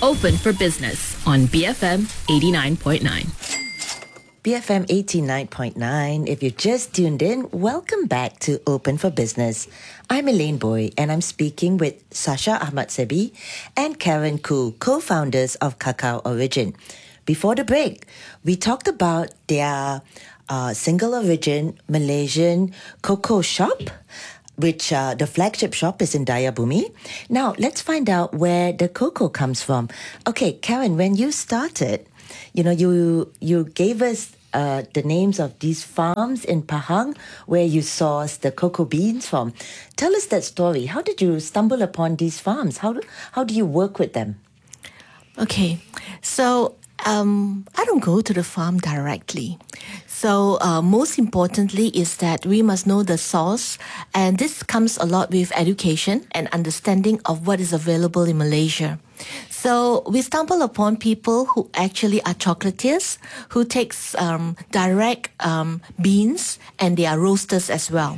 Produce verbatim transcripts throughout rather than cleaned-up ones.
Open for Business on B F M eighty-nine point nine. B F M eighty-nine point nine. If you just tuned in, welcome back to Open for Business. I'm Elaine Boy, and I'm speaking with Sasha Ahmad Sebi and Karen Khoo, co-founders of Cacao Origin. Before the break, we talked about their uh, single origin Malaysian cocoa shop, which uh, the flagship shop is in Dayabumi. Now, let's find out where the cocoa comes from. Okay, Karen, when you started, you know, you you gave us uh, the names of these farms in Pahang where you source the cocoa beans from. Tell us that story. How did you stumble upon these farms? How do, how do you work with them? Okay, so um, I don't go to the farm directly. So uh, most importantly is that we must know the source, and this comes a lot with education and understanding of what is available in Malaysia. So we stumble upon people who actually are chocolatiers, who takes um, direct um, beans, and they are roasters as well.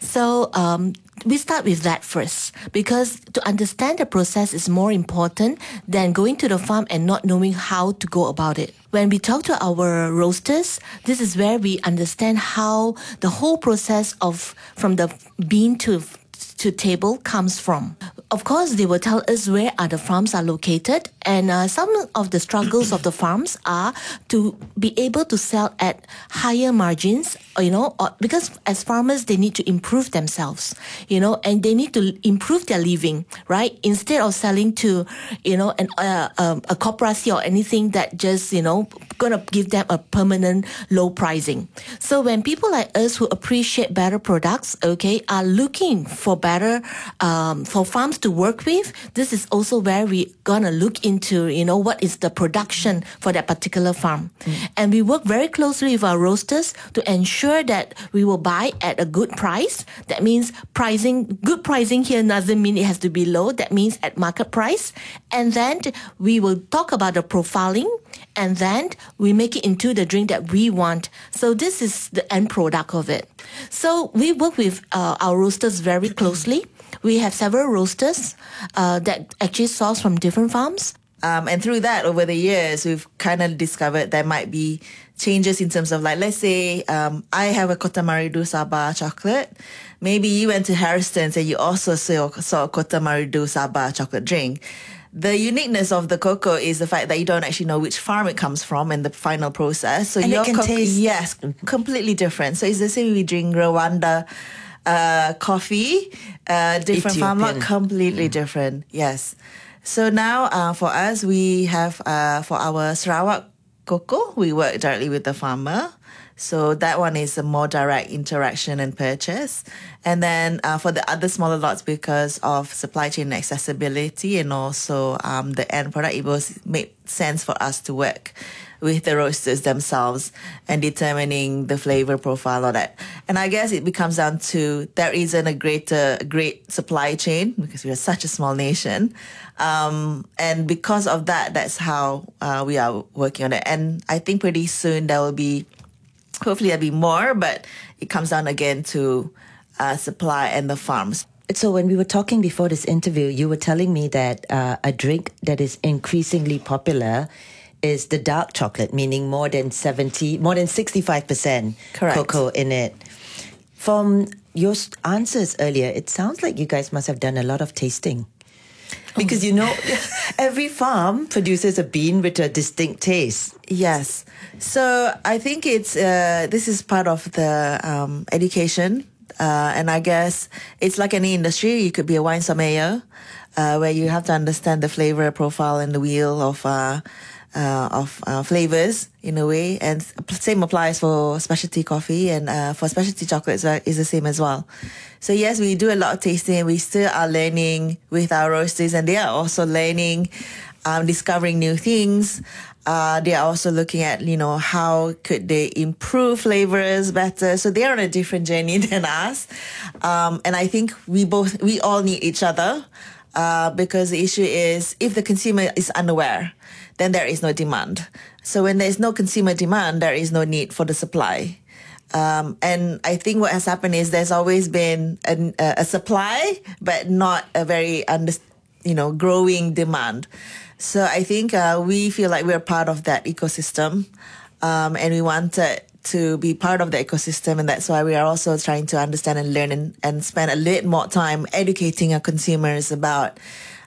So um, we start with that first, because to understand the process is more important than going to the farm and not knowing how to go about it. When we talk to our roasters, this is where we understand how the whole process of from the bean to to table comes from. Of course, they will tell us where are the farms are located, and uh, some of the struggles of the farms are to be able to sell at higher margins, you know, or, because as farmers, they need to improve themselves, you know, and they need to improve their living, right? Instead of selling to, you know, an, uh, um, a corporacy or anything that just, you know, going to give them a permanent low pricing. So when people like us who appreciate better products, okay, are looking for better, um, for farms to work with, this is also where we gonna look into, you know, what is the production for that particular farm. Mm. And we work very closely with our roasters to ensure that we will buy at a good price. That means pricing, good pricing here doesn't mean it has to be low. That means at market price. And then we will talk about the profiling, and then we make it into the drink that we want. So this is the end product of it. So we work with uh, our roasters very closely. We have several roasters uh, that actually source from different farms. Um, and through that, over the years, we've kind of discovered there might be changes in terms of, like, let's say um, I have a Kota Maridu Sabah chocolate. Maybe you went to Harriston's and you also saw, saw a Kota Maridu Sabah chocolate drink. The uniqueness of the cocoa is the fact that you don't actually know which farm it comes from in the final process. So and your it can co- taste... Yes, completely different. So it's the same we drink Rwanda uh, coffee, uh, different farm, not completely mm. different. Yes. So now uh, for us, we have, uh, for our Sarawak cocoa, we work directly with the farmer. So that one is a more direct interaction and purchase. And then uh, for the other smaller lots, because of supply chain accessibility and also um, the end product, it was made sense for us to work with the roasters themselves and determining the flavor profile of that. And I guess it becomes down to there isn't a greater, great supply chain because we are such a small nation. Um, and because of that, that's how uh, we are working on it. And I think pretty soon there will be, hopefully there'll be more, but it comes down again to uh, supply and the farms. So when we were talking before this interview, you were telling me that uh, a drink that is increasingly popular is the dark chocolate, meaning more than seventy, more than sixty-five percent Correct. Cocoa in it. From your answers earlier, it sounds like you guys must have done a lot of tasting. Because, you know, every farm produces a bean with a distinct taste. Yes. So I think it's, uh, this is part of the um, education. Uh, and I guess it's like any industry. You could be a wine sommelier, uh, where you have to understand the flavor profile and the wheel of uh, uh, of uh, flavors in a way. And same applies for specialty coffee, and uh, for specialty chocolates is the same as well. So yes, we do a lot of tasting. We still are learning with our roasters, and they are also learning, um, discovering new things. Uh, they are also looking at, you know, how could they improve flavors better. So they are on a different journey than us. Um, and I think we both, we all need each other, uh, because the issue is if the consumer is unaware, then there is no demand. So when there is no consumer demand, there is no need for the supply. Um, and I think what has happened is there's always been a, a supply, but not a very, under, you know, growing demand. So I think uh, we feel like we're part of that ecosystem, um, and we wanted to be part of the ecosystem, and that's why we are also trying to understand and learn and, and spend a little more time educating our consumers about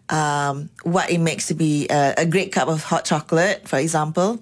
um, what it makes to be a, a great cup of hot chocolate, for example,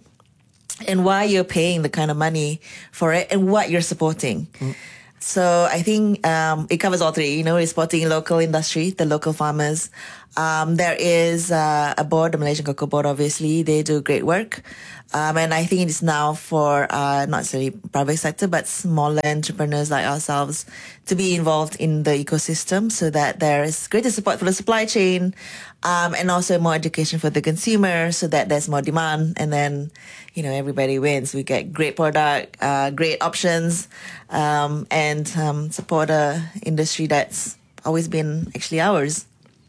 and why you're paying the kind of money for it and what you're supporting. Mm. So I think um, it covers all three. You know, we're supporting local industry, the local farmers. Um, there is uh, a board, the Malaysian Cocoa Board, obviously. They do great work. Um, and I think it's now for uh, not necessarily private sector, but smaller entrepreneurs like ourselves to be involved in the ecosystem so that there is greater support for the supply chain um, and also more education for the consumer so that there's more demand. And then, you know, everybody wins. We get great product, uh, great options, um, and um, support a industry that's always been actually ours.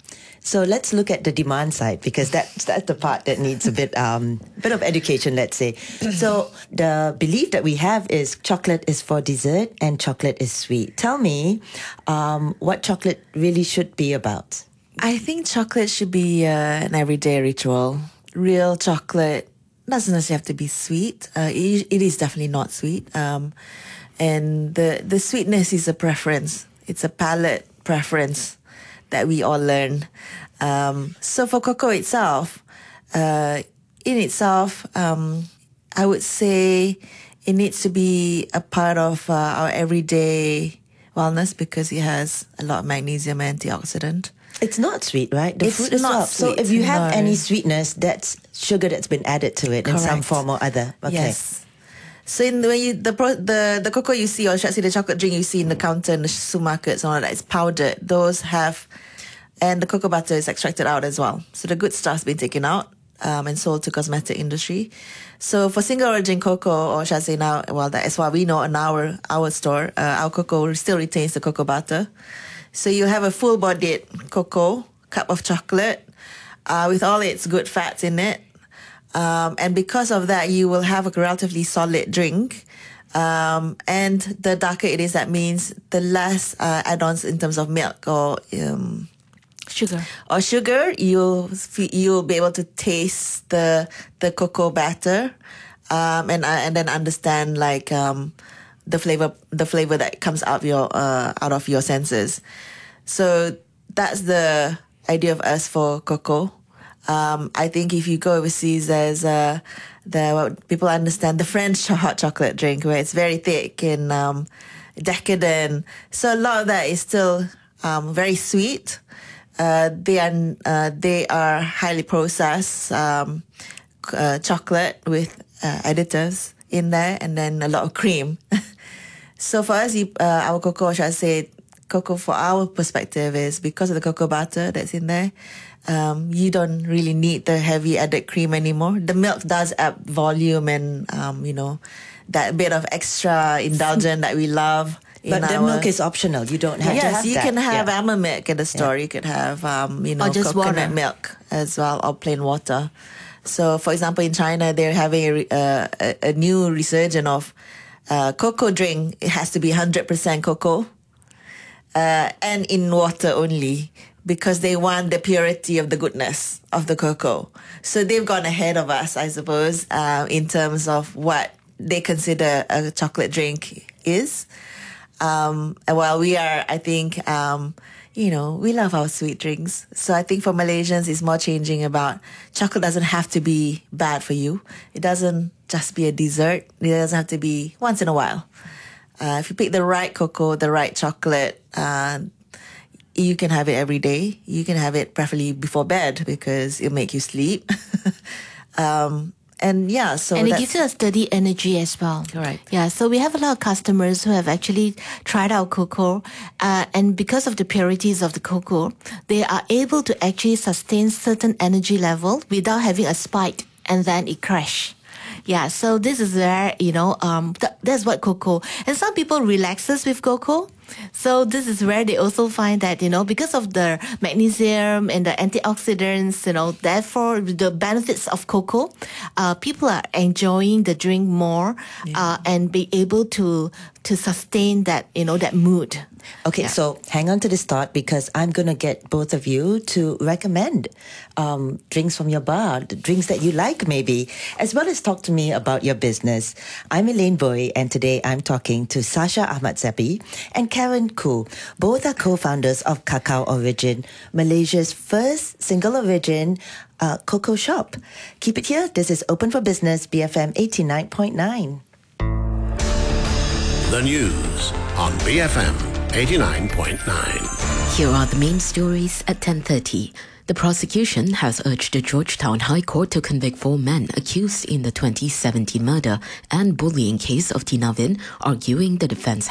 So let's look at the demand side because that's that's the part that needs a bit um bit of education, let's say. So the belief that we have is chocolate is for dessert and chocolate is sweet. Tell me um, what chocolate really should be about. I think chocolate should be uh, an everyday ritual. Real chocolate doesn't necessarily have to be sweet. Uh, it, it is definitely not sweet. Um, and the, the sweetness is a preference. It's a palate preference that we all learn. Um, so for cocoa itself, uh, in itself, um, I would say it needs to be a part of uh, our everyday wellness because it has a lot of magnesium and antioxidant. It's not sweet, right? The It's fruit is not not. So sweet, if you have no. any sweetness, that's sugar that's been added to it in some Correct. form or other. Okay. Yes. So in the, when you the pro, the the cocoa you see, or should I say the chocolate drink you see in the counter in the supermarkets and all that, it's powdered. Those have, and the cocoa butter is extracted out as well. So the good stuff's been taken out um, and sold to cosmetic industry. So for single origin cocoa, or should I say now, well, that is what we know in our our store. Uh, our cocoa still retains the cocoa butter. So you have a full-bodied cocoa cup of chocolate uh, with all its good fats in it. Um, and because of that, you will have a relatively solid drink. Um, and the darker it is, that means the less uh, add-ons in terms of milk or um, Sugar. or sugar. You'll fe- you'll be able to taste the the cocoa batter, um, and uh, and then understand like um, the flavor the flavor that comes out of your uh, out of your senses. So that's the idea of us for cocoa. Um, I think if you go overseas, there's uh, the what people understand the French hot chocolate drink where it's very thick and um, decadent. So a lot of that is still um, very sweet. Uh, they are uh, they are highly processed um, uh, chocolate with uh, additives in there, and then a lot of cream. So for us, you, uh, our cocoa, should I say, cocoa for our perspective is because of the cocoa butter that's in there. Um, you don't really need the heavy added cream anymore. The milk does add volume and um, you know, that bit of extra indulgent that we love. But the our, milk is optional. You don't have yes, to have you that. can have Yeah. almond milk at the store. Yeah. You could have um, you know, Or just coconut water. milk as well, or plain water. So, for example, in China, they're having a, re- uh, a, a new resurgence of uh, cocoa drink. It has to be one hundred percent cocoa uh, and in water only, because they want the purity of the goodness of the cocoa. So they've gone ahead of us, I suppose, uh, in terms of what they consider a chocolate drink is. Um, and while we are, I think, um, you know, we love our sweet drinks. So I think for Malaysians, it's more changing about chocolate doesn't have to be bad for you. It doesn't just be a dessert. It doesn't have to be once in a while. Uh, if you pick the right cocoa, the right chocolate, uh, you can have it every day. You can have it preferably before bed because it'll make you sleep. um, and yeah, so And it that's- gives you a steady energy as well. Correct. Yeah, so we have a lot of customers who have actually tried our cocoa, uh, and because of the purities of the cocoa, they are able to actually sustain certain energy level without having a spike and then it crash. Yeah, so this is where, you know, um, th- that's what cocoa. And some people relaxes with cocoa. So this is where they also find that, you know, because of the magnesium and the antioxidants, you know, therefore the benefits of cocoa, uh, people are enjoying the drink more uh, and be able to to sustain that, you know, that mood. Okay, Yeah. so hang on to this thought because I'm going to get both of you to recommend um, drinks from your bar, the drinks that you like maybe, as well as talk to me about your business. I'm Elaine Boy, and today I'm talking to Sasha Ahmadzebby and Karen Khoo. Both are co-founders of Cacao Origin, Malaysia's first single origin uh, cocoa shop. Keep it here. This is Open for Business, B F M eighty-nine point nine. The news on B F M eighty-nine point nine. Here are the main stories at ten thirty. The prosecution has urged the Georgetown High Court to convict four men accused in the twenty seventeen murder and bullying case of Tina Vin, arguing the defense